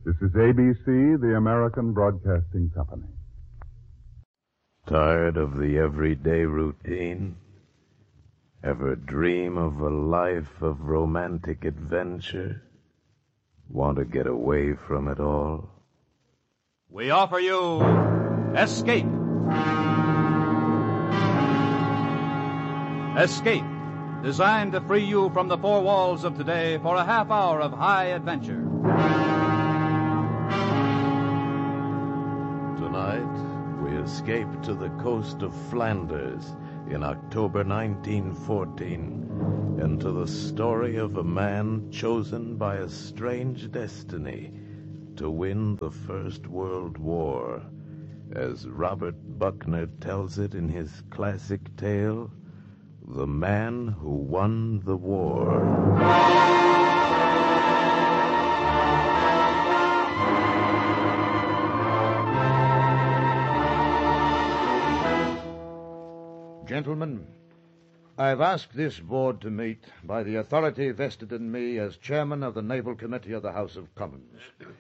This is ABC, the American Broadcasting Company. Tired of the everyday routine? Ever dream of a life of romantic adventure? Want to get away from it all? We offer you Escape. Escape, designed to free you from the four walls of today for a half hour of high adventure. Tonight, we escape to the coast of Flanders in October 1914, and to the story of a man chosen by a strange destiny to win the First World War, as Robert Buckner tells it in his classic tale, The Man Who Won the War. Gentlemen, I've asked this board to meet by the authority vested in me as chairman of the Naval Committee of the House of Commons.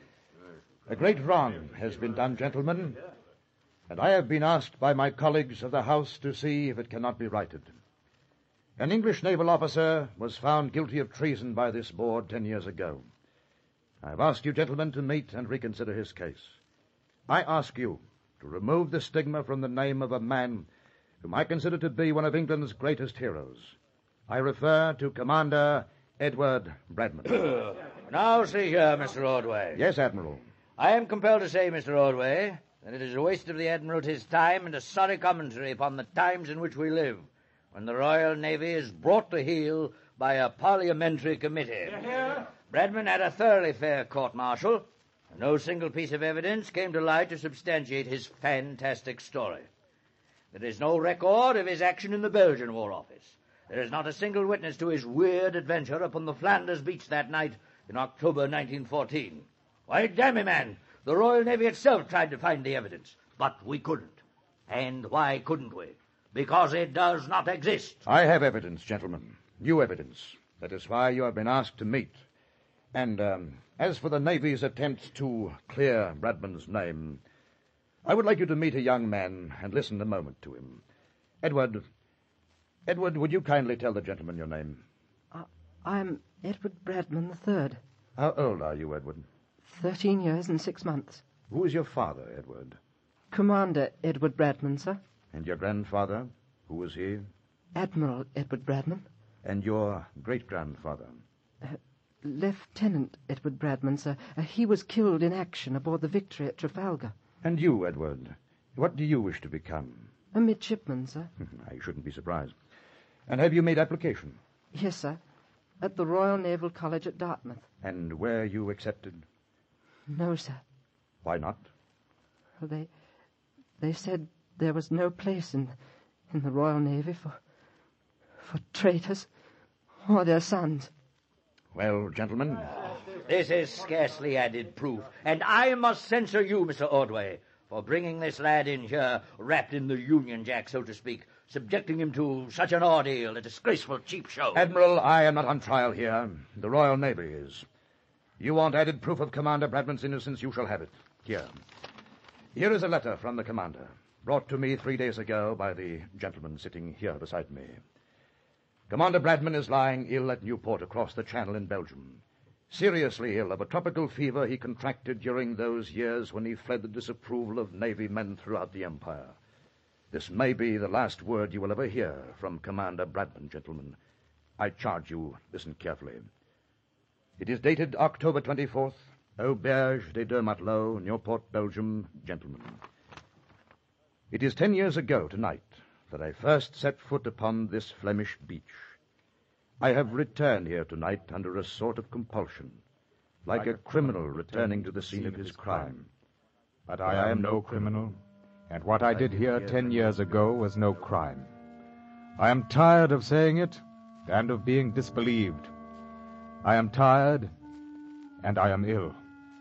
A great wrong has been done, gentlemen, and I have been asked by my colleagues of the House to see if it cannot be righted. An English naval officer was found guilty of treason by this board 10 years ago. I've asked you, gentlemen, to meet and reconsider his case. I ask you to remove the stigma from the name of a man whom I consider to be one of England's greatest heroes. I refer to Commander Edward Bradman. Now, see here, Mr. Ordway. Yes, Admiral. I am compelled to say, Mr. Ordway, that it is a waste of the Admiralty's time and a sorry commentary upon the times in which we live, when the Royal Navy is brought to heel by a parliamentary committee. Bradman had a thoroughly fair court-martial, and no single piece of evidence came to light to substantiate his fantastic story. There is no record of his action in the Belgian War Office. There is not a single witness to his weird adventure upon the Flanders beach that night in October 1914. Why, damn it, man, the Royal Navy itself tried to find the evidence, but we couldn't. And why couldn't we? Because it does not exist. I have evidence, gentlemen. New evidence. That is why you have been asked to meet. And as for the Navy's attempts to clear Bradman's name, I would like you to meet a young man and listen a moment to him. Edward, would you kindly tell the gentleman your name? I'm Edward Bradman III. How old are you, Edward? 13 years and 6 months. Who is your father, Edward? Commander Edward Bradman, sir. And your grandfather? Who was he? Admiral Edward Bradman. And your great-grandfather? Lieutenant Edward Bradman, sir. He was killed in action aboard the Victory at Trafalgar. And you, Edward, what do you wish to become? A midshipman, sir. I shouldn't be surprised. And have you made application? Yes, sir. At the Royal Naval College at Dartmouth. And were you accepted? No, sir. Why not? Well, they said there was no place in the Royal Navy for traitors or their sons. Well, gentlemen... This is scarcely added proof, and I must censure you, Mr. Ordway, for bringing this lad in here, wrapped in the Union Jack, so to speak, subjecting him to such an ordeal, a disgraceful cheap show. Admiral, I am not on trial here. The Royal Navy is. You want added proof of Commander Bradman's innocence, you shall have it. Here. Here is a letter from the commander, brought to me 3 days ago by the gentleman sitting here beside me. Commander Bradman is lying ill at Newport across the Channel in Belgium. Seriously ill of a tropical fever he contracted during those years when he fled the disapproval of Navy men throughout the Empire. This may be the last word you will ever hear from Commander Bradman, gentlemen. I charge you, listen carefully. It is dated October 24th, Auberge des Deux Matelots, Newport, Belgium, gentlemen. It is 10 years ago tonight that I first set foot upon this Flemish beach. I have returned here tonight under a sort of compulsion, like a criminal returning to the scene of his crime. But I am no criminal, and what I did here 10 years ago was no crime. I am tired of saying it and of being disbelieved. I am tired, and I am ill.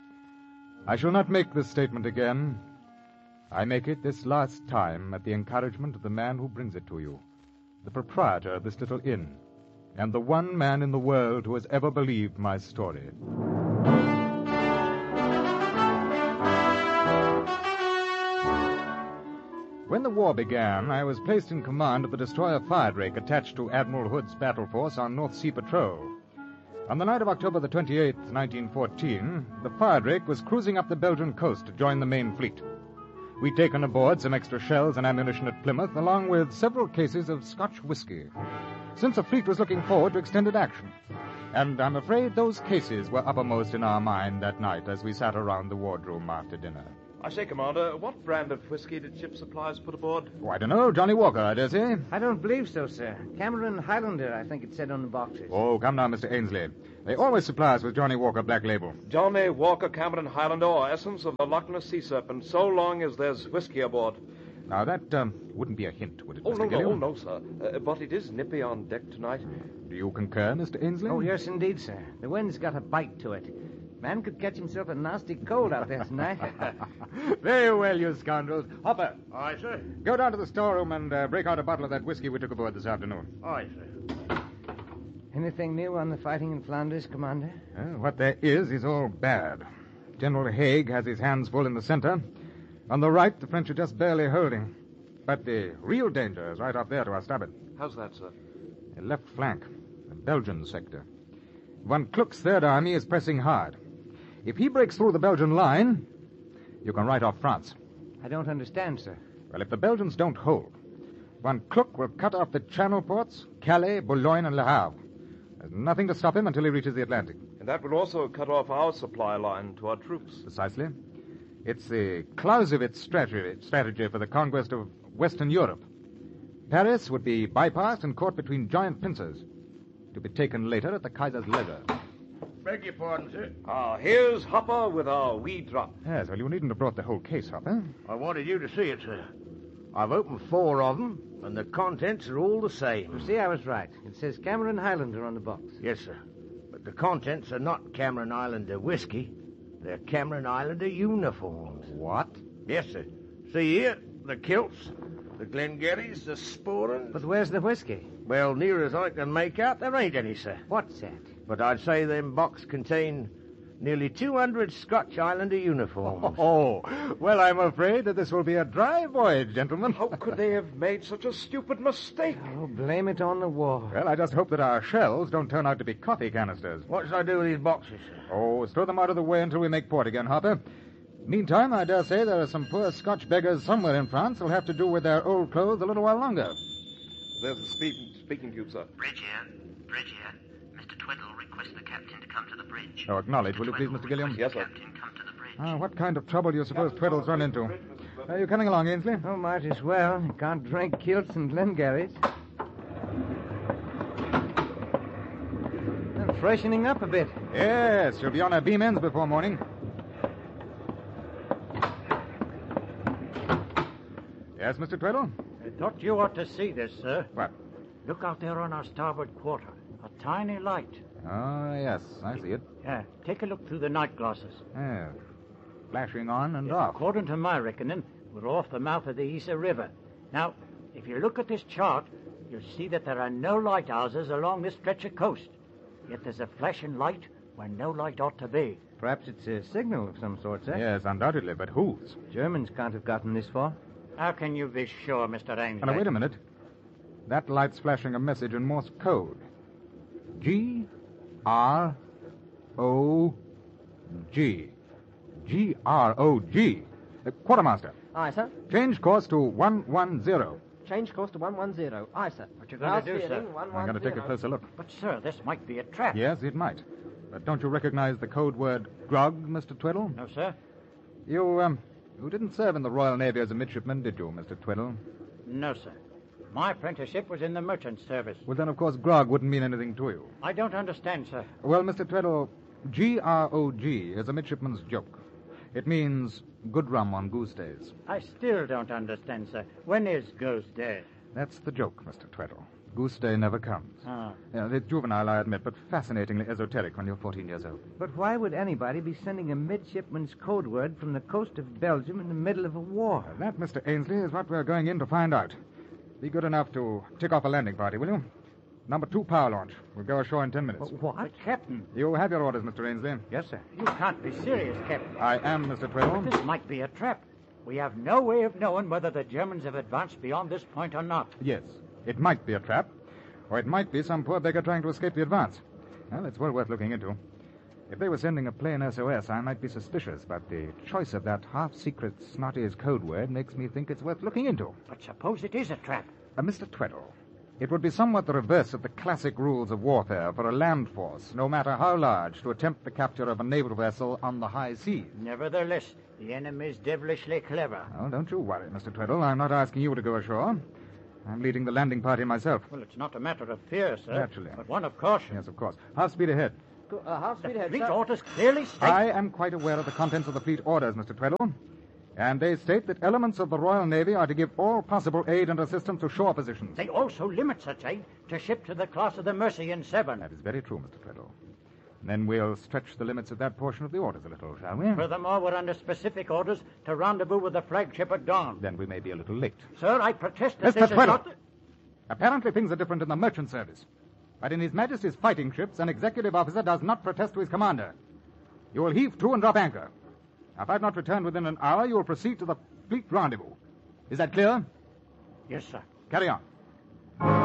I shall not make this statement again. I make it this last time at the encouragement of the man who brings it to you, the proprietor of this little inn, and the one man in the world who has ever believed my story. When the war began, I was placed in command of the destroyer Firedrake attached to Admiral Hood's battle force on North Sea Patrol. On the night of October the 28th, 1914, the Firedrake was cruising up the Belgian coast to join the main fleet. We'd taken aboard some extra shells and ammunition at Plymouth, along with several cases of Scotch whiskey, since the fleet was looking forward to extended action. And I'm afraid those cases were uppermost in our mind that night as we sat around the wardroom after dinner. I say, Commander, what brand of whiskey did ship supplies put aboard? Oh, I don't know. Johnny Walker, I dare say. I don't believe so, sir. Cameron Highlander, I think it said on the boxes. Oh, come now, Mr. Ainsley. They always supply us with Johnny Walker Black Label. Johnny Walker, Cameron Highlander, or essence of the Loch Ness Sea Serpent, so long as there's whiskey aboard. Now, that wouldn't be a hint, would it, Oh, Mr. Gilliam? no, sir. But it is nippy on deck tonight. Do you concur, Mr. Ainsley? Oh, yes, indeed, sir. The wind's got a bite to it. Man could catch himself a nasty cold out there tonight. Very well, you scoundrels. Hopper, Aye, sir. go down to the storeroom and break out a bottle of that whiskey we took aboard this afternoon. Aye, sir. Anything new on the fighting in Flanders, Commander? What there is all bad. General Haig has his hands full in the center. On the right, the French are just barely holding. But the real danger is right up there to our starboard. How's that, sir? The left flank, the Belgian sector. Von Kluck's Third Army is pressing hard. If he breaks through the Belgian line, you can write off France. I don't understand, sir. Well, if the Belgians don't hold, Von Kluck will cut off the Channel ports, Calais, Boulogne, and Le Havre. There's nothing to stop him until he reaches the Atlantic. And that will also cut off our supply line to our troops. Precisely. It's the Clausewitz strategy for the conquest of Western Europe. Paris would be bypassed and caught between giant pincers, to be taken later at the Kaiser's leisure. Beg your pardon, sir. Here's Hopper with our weed drop. Yes, well, you needn't have brought the whole case, Hopper. I wanted you to see it, sir. I've opened 4 of them, and the contents are all the same. You see, I was right. It says Cameron Highlander on the box. Yes, sir. But the contents are not Cameron Islander whiskey. They're Cameron Islander uniforms. What? Yes, sir. See here, the kilts, the Glengarrys, the sporrans. But where's the whiskey? Well, near as I can make out, there ain't any, sir. What's that? But I'd say them boxes contain nearly 200 Scotch Islander uniforms. Oh, well, I'm afraid that this will be a dry voyage, gentlemen. How could they have made such a stupid mistake? Oh, blame it on the war. Well, I just hope that our shells don't turn out to be coffee canisters. What should I do with these boxes, sir? Oh, throw them out of the way until we make port again, Hopper. Meantime, I dare say there are some poor Scotch beggars somewhere in France who'll have to do with their old clothes a little while longer. There's the speaking tube, sir. Bridge here. Mr. Twiddle requests the captain to come to the bridge. Oh, acknowledge, will you please, Mr. Gilliam? Yes, sir. Captain, come to the bridge. What kind of trouble do you suppose Tweddle's run into? Are you coming along, Ainsley? Oh, might as well. You can't drink kilts and Glengarrys. I'm freshening up a bit. Yes, she'll be on her beam ends before morning. Yes, Mr. Tweddle? I thought you ought to see this, sir. What? Look out there on our starboard quarter. A tiny light. Oh, yes, I see it. Yeah, take a look through the night glasses. Yeah. Flashing on and off. According to my reckoning, we're off the mouth of the Isa River. Now, if you look at this chart, you'll see that there are no lighthouses along this stretch of coast. Yet there's a flashing light where no light ought to be. Perhaps it's a signal of some sort, sir. Yes, undoubtedly, but whose? Germans can't have gotten this far. How can you be sure, Mr. Ainsley? Now, wait a minute. That light's flashing a message in Morse code. G-R-O-G. G-R-O-G. Quartermaster. Aye, sir. Change course to 110. Change course to 110. Aye, sir. What you going to do, sir? I'm going to take a closer look. But, sir, this might be a trap. Yes, it might. But don't you recognize the code word grog, Mr. Tweddle? No, sir. You didn't serve in the Royal Navy as a midshipman, did you, Mr. Tweddle? No, sir. My apprenticeship was in the merchant service. Well, then, of course, grog wouldn't mean anything to you. I don't understand, sir. Well, Mr. Tweddle, G-R-O-G is a midshipman's joke. It means good rum on goose days. I still don't understand, sir. When is Goose Day? That's the joke, Mr. Tweddle. Goose day never comes. Ah. It's juvenile, I admit, but fascinatingly esoteric when you're 14 years old. But why would anybody be sending a midshipman's code word from the coast of Belgium in the middle of a war? That, Mr. Ainsley, is what we're going in to find out. Be good enough to tick off a landing party, will you? Number 2 power launch. We'll go ashore in 10 minutes. What? But, Captain. You have your orders, Mr. Ainsley. Yes, sir. You can't be serious, Captain. I am, Mr. Tweddle. This might be a trap. We have no way of knowing whether the Germans have advanced beyond this point or not. Yes, it might be a trap, or it might be some poor beggar trying to escape the advance. Well, it's well worth looking into. If they were sending a plain SOS, I might be suspicious, but the choice of that half-secret Snotty's code word makes me think it's worth looking into. But suppose it is a trap? Mr. Tweddle, it would be somewhat the reverse of the classic rules of warfare for a land force, no matter how large, to attempt the capture of a naval vessel on the high seas. Nevertheless, the enemy's devilishly clever. Oh, don't you worry, Mr. Tweddle. I'm not asking you to go ashore. I'm leading the landing party myself. Well, it's not a matter of fear, sir. Naturally. But one of caution. Yes, of course. Half speed ahead. Half speed ahead, Fleet sir. orders clearly state... I am quite aware of the contents of the fleet orders, Mr. Tweddle. And they state that elements of the Royal Navy are to give all possible aid and assistance to shore positions. They also limit such aid to ship to the class of the Mercy in 7. That is very true, Mr. Tweddle. Then we'll stretch the limits of that portion of the orders a little, shall we? Furthermore, we're under specific orders to rendezvous with the flagship at dawn. Then we may be a little late. Sir, I protest that Mr. this Tweddle! is not... Apparently things are different in the merchant service. But in His Majesty's fighting ships, an executive officer does not protest to his commander. You will heave to and drop anchor. Now, if I've not returned within an hour, you will proceed to the fleet rendezvous. Is that clear? Yes, sir. Carry on.